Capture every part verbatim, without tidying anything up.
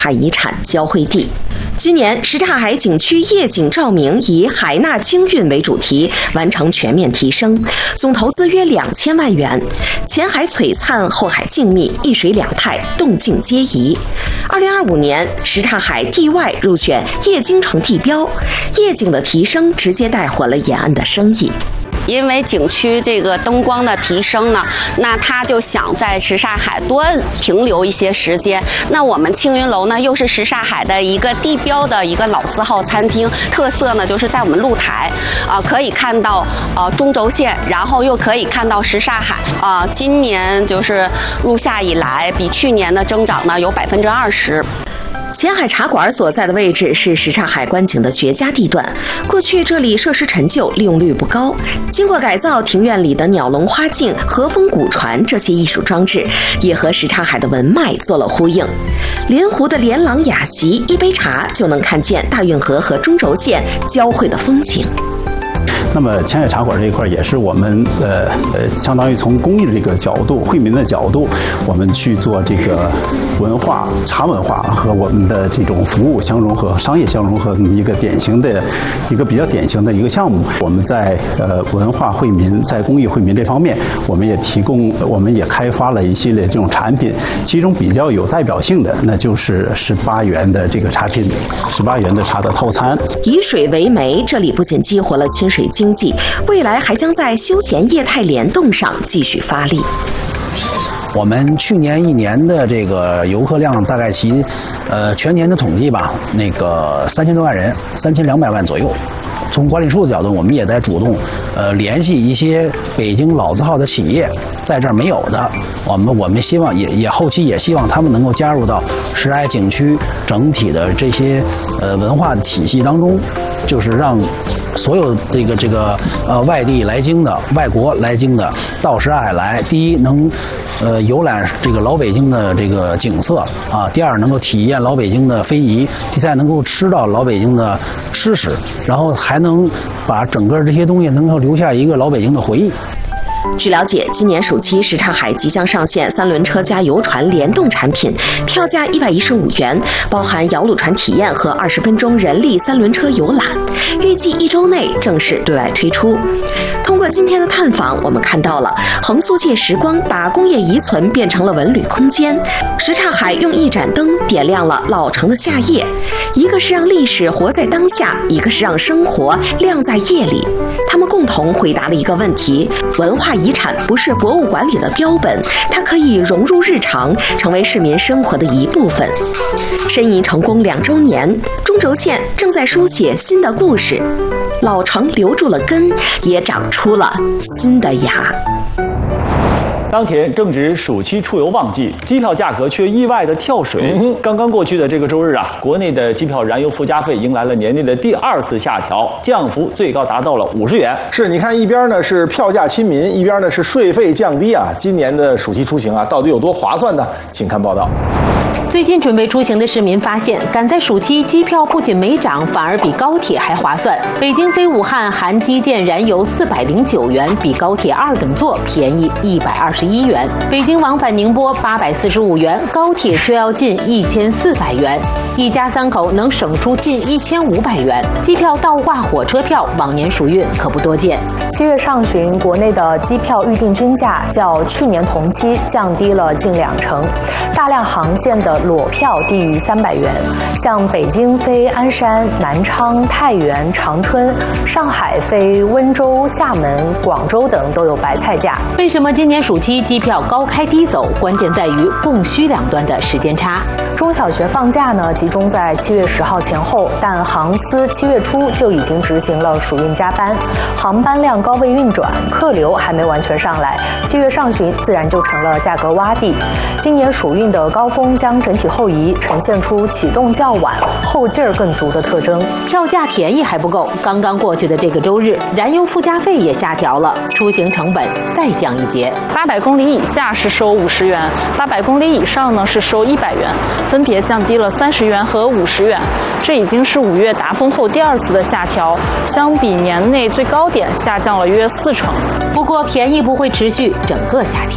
海遗产交汇地。今年什刹海景区夜景照明以海纳京韵为主题完成全面提升，总投资约两千万元。前海璀璨，后海静谧，一水两态，动静皆宜。二零二五年，什刹海地外入选夜京城地标，夜景的提升直接带火了沿岸的生意。 因为景区这个灯光的提升呢，那他就想在什刹海多停留一些时间。那我们青云楼呢，又是什刹海的一个地标的一个老字号餐厅，特色呢就是在我们露台啊、呃，可以看到呃中轴线，然后又可以看到什刹海啊、呃。今年就是入夏以来，比去年的增长呢有百分之二十。 前海茶馆所在的位置是什刹海观景的绝佳地段，过去这里设施陈旧，利用率不高。经过改造，庭院里的鸟笼花镜、和风古船这些艺术装置，也和什刹海的文脉做了呼应。莲湖的连廊雅席，一杯茶就能看见大运河和中轴线交汇的风景。 那么前海茶馆这一块也是我们呃呃，相当于从公益的这个角度、惠民的角度，我们去做这个文化、茶文化和我们的这种服务相融合、商业相融合的一个典型的、一个比较典型的一个项目。我们在呃文化惠民、在公益惠民这方面，我们也提供、我们也开发了一系列这种产品，其中比较有代表性的，那就是十八元的这个茶品，十八元的茶的套餐。 以水为媒，这里不仅激活了亲水经济，未来还将在休闲业态联动上继续发力。 我们去年一年的这个游客量大概其，呃，全年的统计吧，那个三千多万人，三千两百万左右。从管理处的角度，我们也在主动，呃，联系一些北京老字号的企业，在这儿没有的，我们我们希望也也后期也希望他们能够加入到什刹海景区整体的这些呃文化的体系当中，就是让所有这个这个呃外地来京的、外国来京的到什刹海来，第一能呃游览这个老北京的这个景色啊，第二能够体验老北京的非遗，第三能够吃到老北京的吃食，然后还能把整个这些东西能够留下一个老北京的回忆。 据了解，今年暑期什刹海即将上线三轮车加游船联动产品，票价一百一十五元，包含摇橹船体验和二十分钟人力三轮车游览，预计一周内正式对外推出。通过今天的探访，我们看到了横速借时光把工业遗存变成了文旅空间，什刹海用一盏灯点亮了老城的夏夜，一个是让历史活在当下，一个是让生活亮在夜里。他们共同回答了一个问题：文化遗产不是博物馆里的标本，它可以融入日常，成为市民生活的一部分。申遗成功两周年，中轴线正在书写新的故事，老城留住了根，也长出了新的芽。 当前正值暑期出游旺季，机票价格却意外的跳水。嗯、刚刚过去的这个周日啊，国内的机票燃油附加费迎来了年内的第二次下调，降幅最高达到了五十元。 是，你看一边呢是票价亲民，一边呢是税费降低啊。今年的暑期出行啊，到底有多划算呢？请看报道。 最近准备出行的市民发现，赶在暑期机票不仅没涨，反而比高铁还划算。北京飞武汉含基建燃油四百零九元，比高铁二等座便宜一百二十一元。北京往返宁波八百四十五元，高铁却要近一千四百元。一家三口能省出近一千五百元。机票倒挂火车票，往年暑运可不多见。 七月上旬，国内的机票预订均价较去年同期降低了近两成，大量航线的裸票低于三百元，像北京飞鞍山、南昌、太原、长春，上海飞温州、厦门、广州等都有白菜价。 为什么今年暑期机票高开低走？关键在于供需两端的时间差。 中小学放假呢，集中在七月十号前后，但航司七月初就已经执行了暑运加班，航班量高位运转，客流还没完全上来，七月上旬自然就成了价格洼地。今年暑运的高峰将整体后移，呈现出启动较晚、后劲儿更足的特征。 票价便宜还不够，刚刚过去的这个周日，燃油附加费也下调了，出行成本再降一截。 八百公里以下是收五十元，八百公里以上呢是收一百元，分别降低了三十元和五十元。这已经是五月达峰后第二次的下调，相比年内最高点下降了约四成。 不过便宜不会持续整个夏天。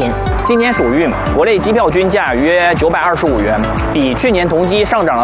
今年暑运国内机票均价约九百二十五元，比去年同期上涨了